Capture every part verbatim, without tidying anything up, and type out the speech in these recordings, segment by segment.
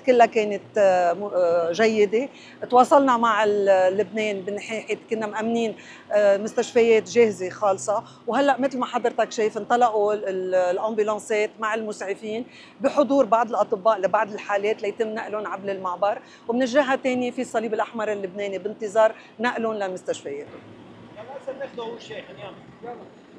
كلها كانت جيدة. تواصلنا مع لبنان من ناحية كنا مأمنين مستشفيات جاهزة خالصة، وهلأ مثل ما حضرتك شايف انطلقوا الأمبولانسات مع المسعفين بحضور بعض الأطباء لبعض الحالات ليتم نقلهم عبر المعبر، ومن الجهة الثانية في الصليب الأحمر اللبناني بانتظار نقلهم للمستشفيات. يلا هسه ناخذه الشيخ يلا.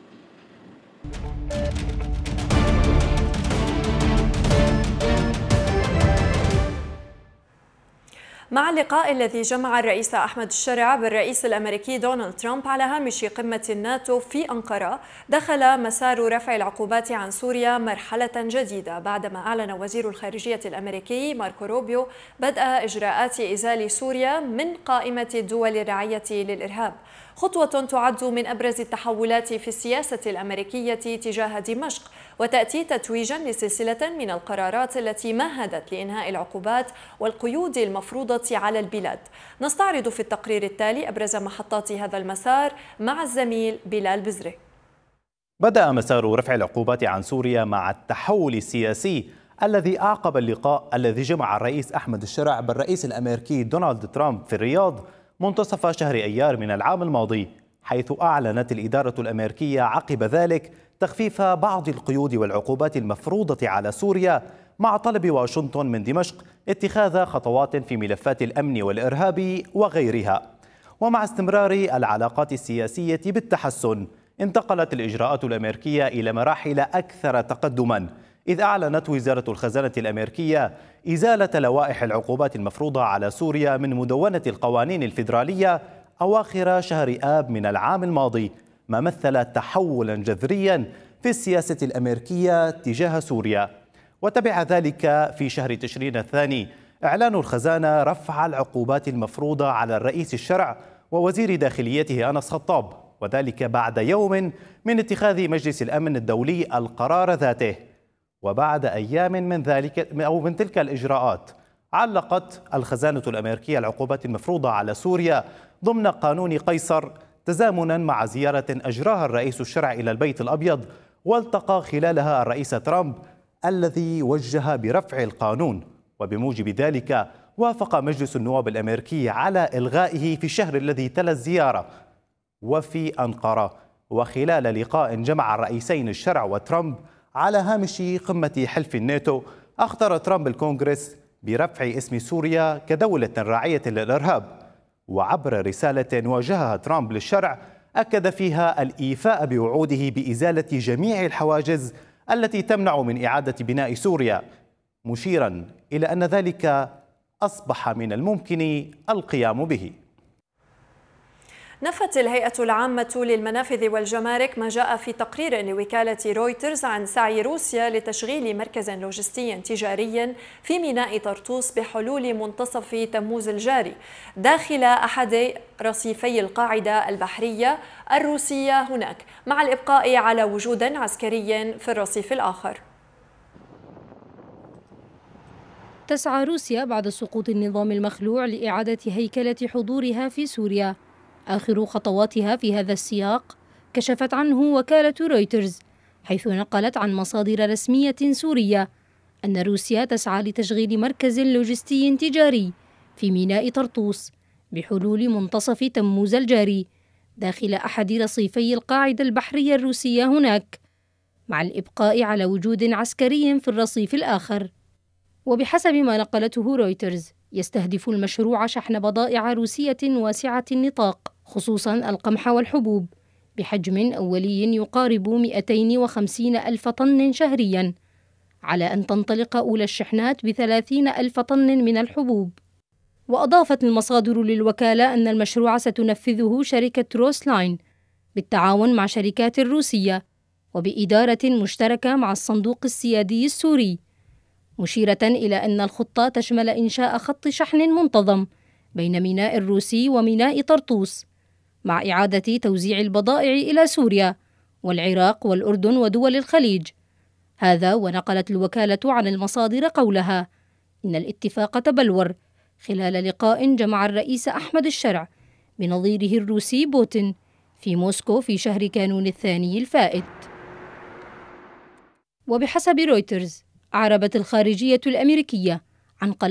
مع اللقاء الذي جمع الرئيس أحمد الشرع بالرئيس الأمريكي دونالد ترامب على هامش قمة الناتو في أنقرة، دخل مسار رفع العقوبات عن سوريا مرحلة جديدة بعدما أعلن وزير الخارجية الأمريكي ماركو روبيو بدء إجراءات إزالة سوريا من قائمة الدول الراعية للإرهاب، خطوة تعد من أبرز التحولات في السياسة الأمريكية تجاه دمشق، وتأتي تتويجا لسلسلة من القرارات التي مهدت لإنهاء العقوبات والقيود المفروضة على البلاد. نستعرض في التقرير التالي أبرز محطات هذا المسار مع الزميل بلال بزري. بدأ مسار رفع العقوبات عن سوريا مع التحول السياسي الذي أعقب اللقاء الذي جمع الرئيس أحمد الشرع بالرئيس الأمريكي دونالد ترامب في الرياض منتصف شهر أيار من العام الماضي، حيث أعلنت الإدارة الأمريكية عقب ذلك تخفيف بعض القيود والعقوبات المفروضة على سوريا، مع طلب واشنطن من دمشق اتخاذ خطوات في ملفات الأمن والإرهاب وغيرها. ومع استمرار العلاقات السياسية بالتحسن، انتقلت الإجراءات الأمريكية إلى مراحل أكثر تقدما، إذ أعلنت وزارة الخزانة الأمريكية إزالة لوائح العقوبات المفروضة على سوريا من مدونة القوانين الفيدرالية أواخر شهر آب من العام الماضي، ما مثل تحولا جذريا في السياسة الأمريكية تجاه سوريا. وتبع ذلك في شهر تشرين الثاني إعلان الخزانة رفع العقوبات المفروضة على الرئيس الشرع ووزير داخليته أنس خطاب، وذلك بعد يوم من اتخاذ مجلس الأمن الدولي القرار ذاته. وبعد أيام من ذلك أو من تلك الإجراءات، علقت الخزانة الأمريكية العقوبات المفروضة على سوريا ضمن قانون قيصر، تزامنا مع زيارة أجراها الرئيس الشرع إلى البيت الأبيض، والتقى خلالها الرئيس ترامب الذي وجه برفع القانون. وبموجب ذلك وافق مجلس النواب الأمريكي على إلغائه في الشهر الذي تلا الزيارة. وفي أنقرة وخلال لقاء جمع الرئيسين الشرع وترامب على هامش قمة حلف الناتو، أخطر ترامب الكونغرس برفع اسم سوريا كدولة راعية للإرهاب. وعبر رسالة وجهها ترامب للشرع أكد فيها الإيفاء بوعوده بإزالة جميع الحواجز التي تمنع من إعادة بناء سوريا، مشيرا إلى أن ذلك أصبح من الممكن القيام به. نفت الهيئة العامة للمنافذ والجمارك ما جاء في تقرير لوكالة رويترز عن سعي روسيا لتشغيل مركز لوجستي تجاري في ميناء طرطوس بحلول منتصف تموز الجاري داخل أحد رصيفي القاعدة البحرية الروسية هناك، مع الإبقاء على وجود عسكري في الرصيف الآخر. تسعى روسيا بعد سقوط النظام المخلوع لإعادة هيكلة حضورها في سوريا. آخر خطواتها في هذا السياق كشفت عنه وكالة رويترز، حيث نقلت عن مصادر رسمية سورية أن روسيا تسعى لتشغيل مركز لوجستي تجاري في ميناء طرطوس بحلول منتصف تموز الجاري داخل أحد رصيفي القاعدة البحرية الروسية هناك، مع الإبقاء على وجود عسكري في الرصيف الآخر. وبحسب ما نقلته رويترز، يستهدف المشروع شحن بضائع روسية واسعة النطاق، خصوصاً القمح والحبوب، بحجم أولي يقارب مئتين وخمسين ألف طن شهرياً، على أن تنطلق أولى الشحنات بثلاثين ألف طن من الحبوب. وأضافت المصادر للوكالة أن المشروع ستنفذه شركة روسلاين بالتعاون مع شركات روسية وبإدارة مشتركة مع الصندوق السيادي السوري، مشيرة إلى أن الخطة تشمل إنشاء خط شحن منتظم بين ميناء الروسي وميناء طرطوس، مع إعادة توزيع البضائع إلى سوريا والعراق والأردن ودول الخليج. هذا ونقلت الوكالة عن المصادر قولها إن الاتفاق تبلور خلال لقاء جمع الرئيس أحمد الشرع بنظيره الروسي بوتين في موسكو في شهر كانون الثاني الفائت. وبحسب رويترز، أعربت الخارجية الأمريكية عن قلق